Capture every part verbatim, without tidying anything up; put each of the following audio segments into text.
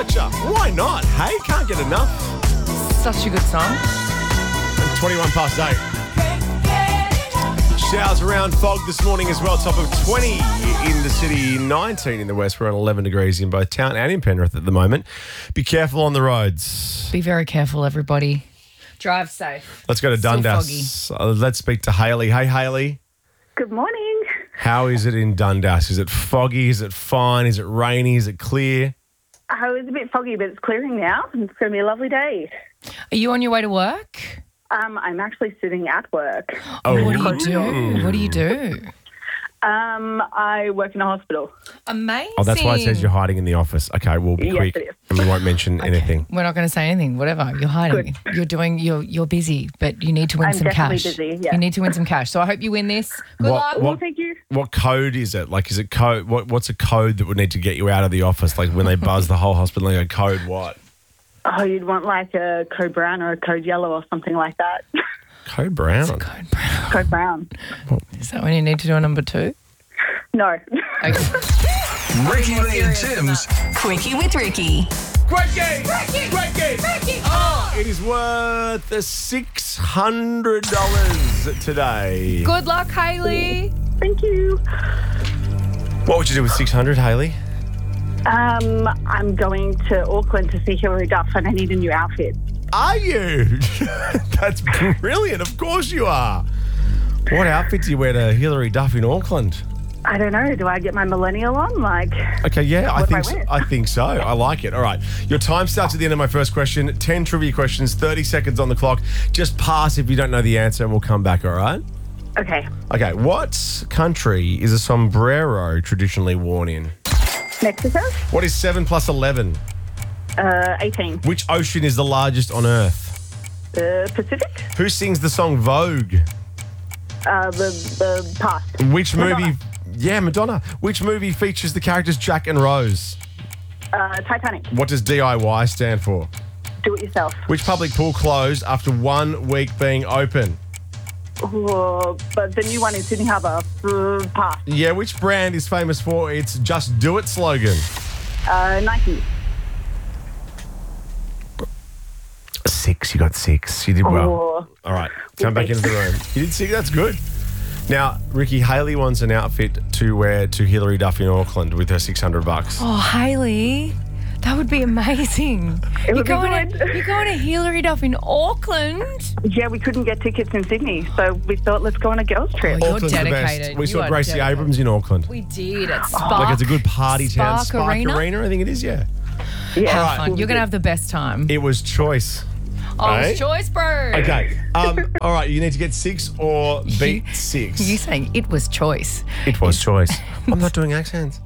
Departure. Why not? Hey, can't get enough. Such a good song. twenty-one past eight. Showers around, fog this morning as well. Top of twenty in the city, nineteen in the west. We're on eleven degrees in both town and in Penrith at the moment. Be careful on the roads. Be very careful, everybody. Drive safe. Let's go to Still Dundas. Uh, let's speak to Hayley. Hey, Hayley. Good morning. How is it in Dundas? Is it foggy? Is it fine? Is it rainy? Is it clear? Oh, it's a bit foggy, but it's clearing now. It's going to be a lovely day. Are you on your way to work? Um, I'm actually sitting at work. Oh, What do you do? What do you do? Um, I work in a hospital. Amazing. Oh, that's why it says you're hiding in the office. Okay, we'll be Yes, quick it is. and we won't mention anything. We're not going to say anything. Whatever. You're hiding. You're doing. You're you're busy, but you need to win I'm some definitely cash. busy, yeah. You need to win some cash. So I hope you win this. Good What- luck. what- Well, thank you. What code is it? Like, is it code? What, what's a code that would need to get you out of the office? Like when they buzz the whole hospital, they go, code what? Oh, you'd want like a code brown or a code yellow or something like that. Code brown. Code brown. Code brown. Is that when you need to do a number two? No. Okay. Ricky Lee and Tim's Quickie with Ricky. Great game! Great game! Oh, it is worth six hundred dollars today. Good luck, Hayley. Thank you. What would you do with six hundred, Hayley? Um, I'm going to Auckland to see Hilary Duff and I need a new outfit. Are you? That's brilliant. Of course you are. What outfit do you wear to Hilary Duff in Auckland? I don't know. Do I get my millennial on? Like, Okay, yeah, I What do I think so. wear? I think so. I like it. All right. Your time starts at the end of my first question. ten trivia questions, thirty seconds on the clock. Just pass if you don't know the answer and we'll come back, all right? okay. Okay, what country is a sombrero traditionally worn in? Mexico? What is seven plus eleven? Uh, eighteen. Which ocean is the largest on Earth? Uh, Pacific? Who sings the song Vogue? Uh, the, the past. Which Madonna. movie... Yeah, Madonna. Which movie features the characters Jack and Rose? Uh, Titanic. What does D I Y stand for? Do it yourself. Which public pool closed after one week being open? Oh, but the new one in Sydney Harbour. Uh, pass. Yeah, which brand is famous for its Just Do It slogan? Uh, Nike. Six. You got six. You did well. Oh. All right. Come back into the room. You did six. That's good. Now, Ricky, Hayley wants an outfit to wear to Hilary Duff in Auckland with her six hundred bucks. Oh, Hayley, that would be amazing. It you're would be going good. to you're going to Hilary Duff in Auckland. Yeah, we couldn't get tickets in Sydney, so we thought let's go on a girls trip. Oh, You're Auckland's the best. dedicated. We You saw are Gracie dedicated. Abrams in Auckland. We did at Spark. Like it's a good party town. Spark Spark Arena? Arena, I think it is, yeah. Yeah. Have right. fun. You're going to have the best time. It was choice. Oh, right? it's choice, bro. Okay. Um, all right, you need to get six or beat six. You saying it was choice. It was choice. I'm not doing accents.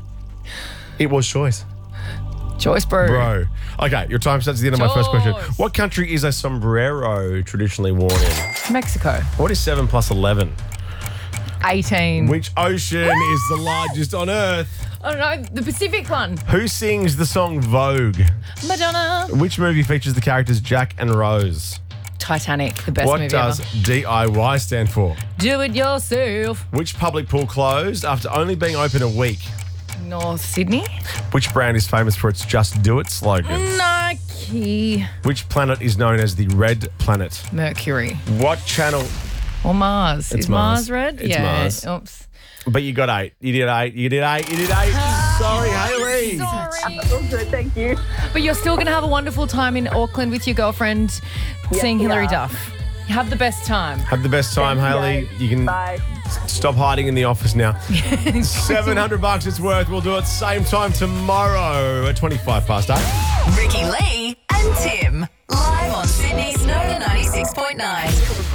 It was choice. Choice, bro. Bro. Okay, your time starts at the end of my first question. Choice. What country is a sombrero traditionally worn in? Mexico. What is seven plus eleven? eighteen. Which ocean is the largest on Earth? I don't know, the Pacific one. Who sings the song Vogue? Madonna. Which movie features the characters Jack and Rose? Titanic, the best What movie does ever. D I Y stand for? Do it yourself. Which public pool closed after only being open a week? North Sydney. Which brand is famous for its Just Do It slogan? Nike. Which planet is known as the Red Planet? Mercury. What channel? Or Mars. It's Is Mars, Mars. red? It's yeah. Mars. Oops. But you got eight. You did eight. You did eight. You did eight. Sorry, Hayley. Sorry. All good, thank you. But you're still going to have a wonderful time in Auckland with your girlfriend, seeing we Hilary are. Duff. Have the best time. Have the best time, Thank you, Hayley. guys. You can Bye. stop hiding in the office now. seven hundred bucks it's worth. We'll do it same time tomorrow at twenty-five past eight. Ricky Lee and Tim. Live on Sydney's Nova ninety-six point nine.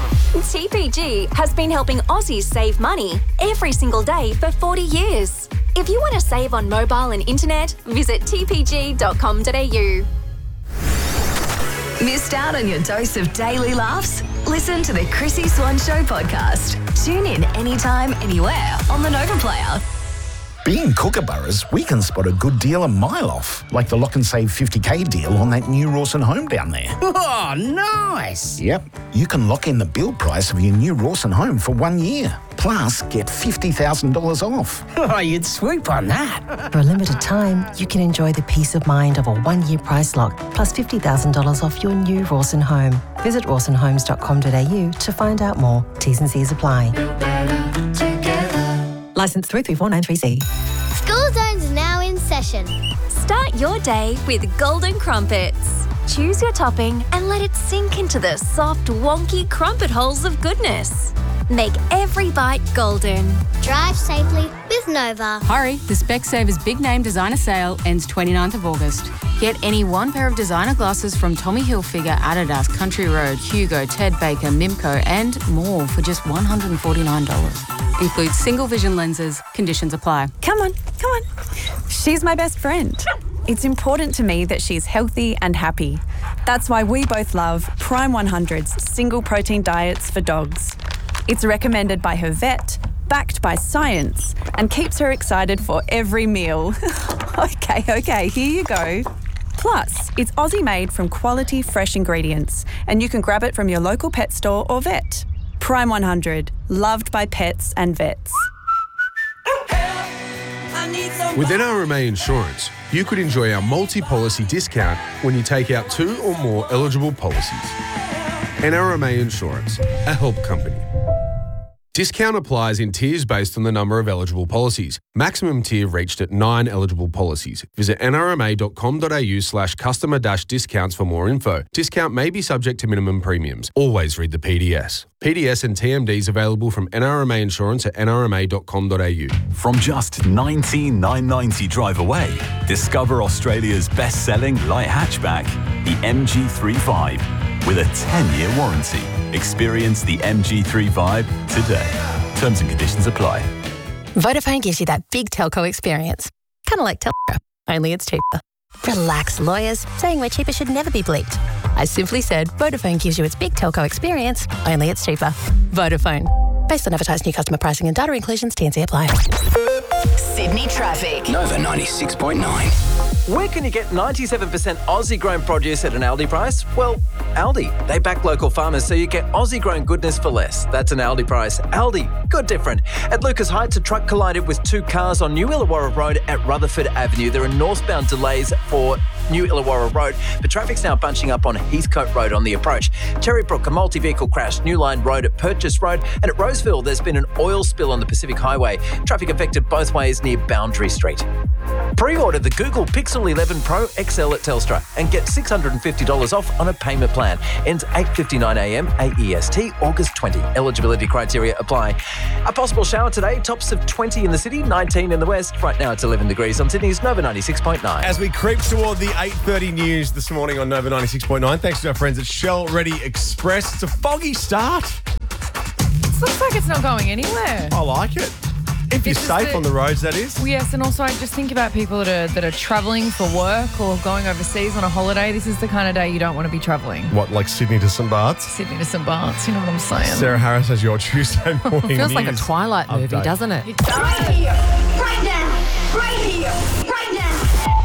T P G has been helping Aussies save money every single day for forty years. If you want to save on mobile and internet, visit t p g dot com dot a u. Missed out on your dose of daily laughs? Listen to the Chrissy Swan Show podcast. Tune in anytime, anywhere on the Nova Player. Being kookaburras, we can spot a good deal a mile off, like the lock and save fifty K deal on that new Rawson home down there. Oh, nice. Yep, you can lock in the bill price of your new Rawson home for one year. Plus, get fifty thousand dollars off. Oh, you'd swoop on that. For a limited time, you can enjoy the peace of mind of a one-year price lock plus fifty thousand dollars off your new Rawson home. Visit rawson homes dot com dot a u to find out more. T's and C's apply. Licence three three four nine three C. School Zone's now in session. Start your day with Golden Crumpets. Choose your topping and let it sink into the soft, wonky crumpet holes of goodness. Make every bite golden. Drive safely with Nova. Hurry, the Specsavers Big Name Designer Sale ends twenty-ninth of August. Get any one pair of designer glasses from Tommy Hilfiger, Adidas, Country Road, Hugo, Ted Baker, Mimco and more for just one hundred forty-nine dollars. Includes single vision lenses. Conditions apply. Come on, come on. She's my best friend. It's important to me that she's healthy and happy. That's why we both love Prime one hundred's single protein diets for dogs. It's recommended by her vet, backed by science, and keeps her excited for every meal. okay, okay, here you go. Plus, it's Aussie made from quality fresh ingredients, and you can grab it from your local pet store or vet. Prime one hundred, loved by pets and vets. With N R M A Insurance, you could enjoy our multi-policy discount when you take out two or more eligible policies. N R M A Insurance, a help company. Discount applies in tiers based on the number of eligible policies. Maximum tier reached at nine eligible policies. Visit n r m a dot com dot a u slash customer dash discounts for more info. Discount may be subject to minimum premiums. Always read the P D S. P D S and T M Ds available from N R M A Insurance at n r m a dot com dot a u. From just nineteen thousand nine hundred ninety drive away, discover Australia's best-selling light hatchback, the M G three Vibe, with a ten-year warranty. Experience the M G three Vibe today. Terms and conditions apply. Vodafone gives you that big telco experience. Kind of like telco, only it's cheaper. Relax, lawyers. Saying we're cheaper should never be bleeped. I simply said Vodafone gives you its big telco experience, only it's cheaper. Vodafone. Based on advertised new customer pricing and data inclusions, T and C apply. Sydney traffic. Nova ninety-six point nine. Where can you get ninety-seven percent Aussie-grown produce at an Aldi price? Well, Aldi. They back local farmers so you get Aussie-grown goodness for less. That's an Aldi price. Aldi. Good different. At Lucas Heights, a truck collided with two cars on New Illawarra Road at Rutherford Avenue. There are northbound delays for New Illawarra Road, but traffic's now bunching up on Heathcote Road on the approach. Cherrybrook, a multi-vehicle crash. New Line Road at Purchase Road. And at Roseville, there's been an oil spill on the Pacific Highway. Traffic affected both ways near Boundary Street. Pre-order the Google Pixel eleven Pro X L at Telstra and get six hundred fifty dollars off on a payment plan. Ends eight fifty-nine a m A E S T, August twentieth. Eligibility criteria apply. A possible shower today, tops of twenty in the city, nineteen in the west. Right now it's eleven degrees on Sydney's Nova ninety-six point nine. As we creep toward the eight thirty news this morning on Nova ninety-six point nine, thanks to our friends at Shell Ready Express. It's a foggy start. It looks like it's not going anywhere. I like it. If you're This is safe the- on the roads, that is. Well, yes, and also I just think about people that are that are travelling for work or going overseas on a holiday. This is the kind of day you don't want to be travelling. What, like Sydney to Saint Barts? Sydney to Saint Barts, you know what I'm saying? Sarah Harris has your Tuesday morning Feels like a news Twilight movie, update. doesn't it? Right here, right now, right here, right now.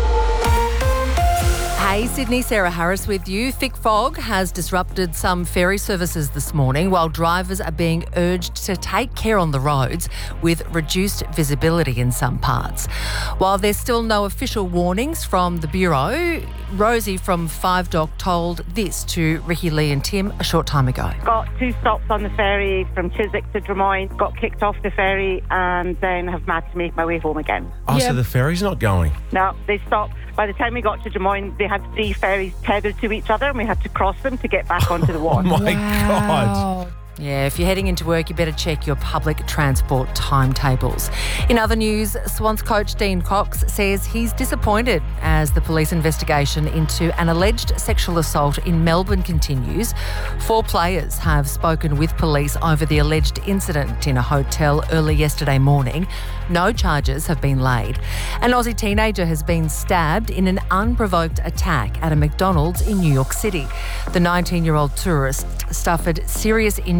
Hey, Sydney, Sarah Harris with you. Thick fog has disrupted some ferry services this morning while drivers are being urged to take care on the roads with reduced visibility in some parts. While there's still no official warnings from the Bureau, Rosie from Five Dock told this to Ricky Lee and Tim a short time ago. Got two stops on the ferry from Chiswick to Drummoyne, got kicked off the ferry and then have had to make my way home again. Oh, so the ferry's not going. No, they stopped. By the time we got to Drummoyne, they had three ferries tethered to each other and we had to cross them to get back onto the water. Oh, my God. Yeah, if you're heading into work, you better check your public transport timetables. In other news, Swans coach Dean Cox says he's disappointed as the police investigation into an alleged sexual assault in Melbourne continues. Four players have spoken with police over the alleged incident in a hotel early yesterday morning. No charges have been laid. An Aussie teenager has been stabbed in an unprovoked attack at a McDonald's in New York City. The nineteen-year-old tourist suffered serious injuries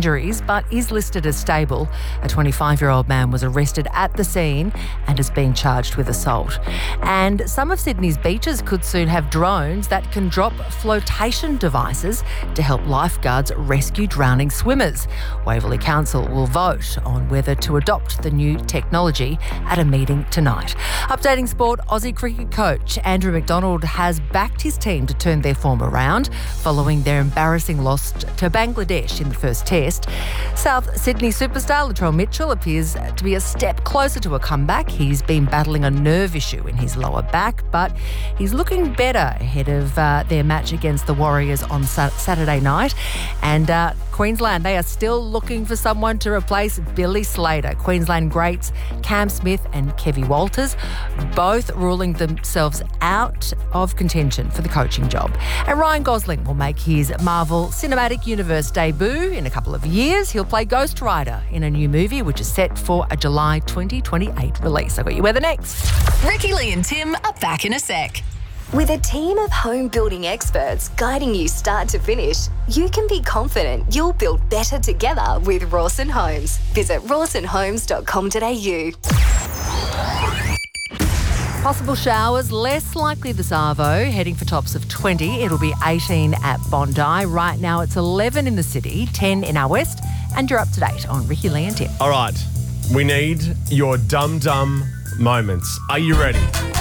injuries but is listed as stable. A twenty-five-year-old man was arrested at the scene and is being charged with assault. And some of Sydney's beaches could soon have drones that can drop flotation devices to help lifeguards rescue drowning swimmers. Waverley Council will vote on whether to adopt the new technology at a meeting tonight. Updating sport, Aussie cricket coach Andrew McDonald has backed his team to turn their form around following their embarrassing loss to Bangladesh in the first test. South Sydney superstar Latrell Mitchell appears to be a step closer to a comeback. He's been battling a nerve issue in his lower back, but he's looking better ahead of uh, their match against the Warriors on sa- Saturday night. And uh, Queensland, they are still looking for someone to replace Billy Slater. Queensland greats Cam Smith and Kevy Walters both ruling themselves out of contention for the coaching job. And Ryan Gosling will make his Marvel Cinematic Universe debut in a couple of years. He'll play Ghost Rider in a new movie which is set for a July twenty twenty-eight release. I've got you weather next. Ricky, Lee and Tim are back in a sec. With a team of home building experts guiding you start to finish, you can be confident you'll build better together with Rawson Homes. Visit rawson homes dot com dot a u. Possible showers, less likely this arvo, heading for tops of twenty. It'll be eighteen at Bondi. Right now it's eleven in the city, ten in our west, and you're up to date on Ricky, Lee and Tim. All right, we need your dum-dum moments. Are you ready?